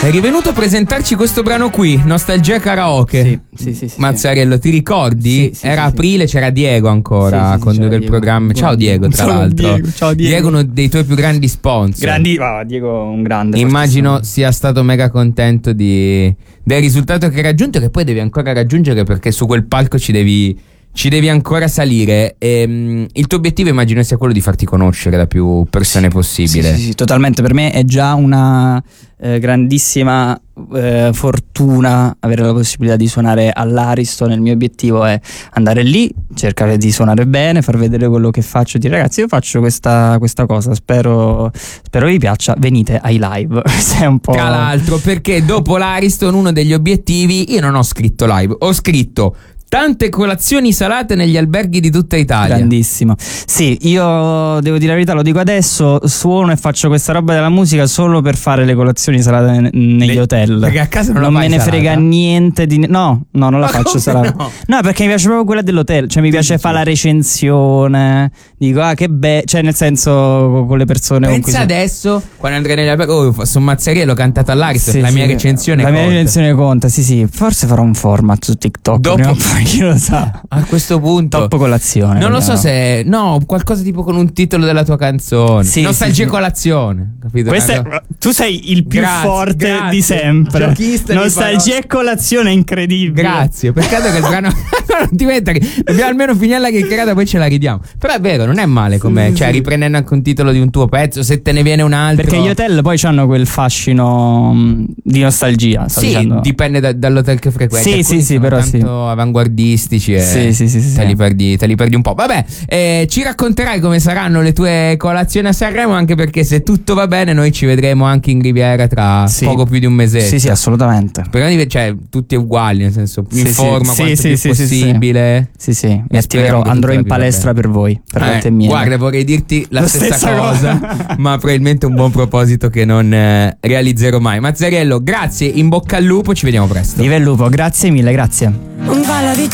Eri venuto a presentarci questo brano qui, Nostalgia Karaoke. Sì. Mazzarello, ti ricordi? Sì, Era sì. aprile, c'era Diego ancora a condurre il programma. Ciao Diego, tra l'altro. Ciao Diego. Diego è uno dei tuoi più grandi sponsor. Diego un grande. Immagino sia stato mega contento del risultato che hai raggiunto, che poi devi ancora raggiungere, perché su quel palco ci devi ancora salire. Il tuo obiettivo immagino sia quello di farti conoscere da più persone possibile. Sì, totalmente. Per me è già una grandissima fortuna avere la possibilità di suonare all'Ariston. Il mio obiettivo è andare lì, cercare di suonare bene, far vedere quello che faccio, dire ragazzi io faccio questa cosa, spero vi piaccia, venite ai live. È un po'... Tra l'altro, perché dopo l'Ariston uno degli obiettivi, io non ho scritto live, ho scritto tante colazioni salate negli alberghi di tutta Italia. Grandissimo. Sì, io devo dire la verità, lo dico adesso, suono e faccio questa roba della musica solo per fare le colazioni salate negli hotel. Perché a casa non me ne salata? Frega niente di... No, non la faccio salata. No, perché mi piace proprio quella dell'hotel, cioè mi piace fare la recensione, dico che bello, cioè nel senso con le persone con cui pensa adesso quando andrei negli alberghi, su Mazzariello cantato all'Ariston, la mia recensione la conta. mia recensione conta, sì, forse farò un format su TikTok dopo. Chi lo sa? A questo punto Top colazione. non lo so se qualcosa tipo con un titolo della tua canzone. Sì, Nostalgia sì. capito? Tu sei il più forte di sempre. Nostalgia e colazione è incredibile. Grazie. Peccato che il brano non ti metta, che dobbiamo almeno finire la chiacchierata, poi ce la ridiamo. Però è vero, non è male com'è. Cioè, riprendendo anche un titolo di un tuo pezzo, se te ne viene un altro. Perché gli hotel poi hanno quel fascino di nostalgia. Dipende dall'hotel che frequenti. Sì, però tanto sì. avanguardistici e te li perdi un po'. Vabbè, ci racconterai come saranno le tue colazioni a Sanremo, anche perché se tutto va bene noi ci vedremo anche in Riviera tra poco più di un mesetto. Sì, assolutamente. Perché cioè tutti uguali, nel senso in forma quanto più possibile. Sì. Mi attiverò, andrò in palestra per voi, per quanto è mia. Guarda, vorrei dirti la stessa cosa, ma probabilmente un buon proposito che non realizzerò mai. Mazzarello, grazie, in bocca al lupo, ci vediamo presto. Viva il lupo, grazie mille, grazie. Va la vita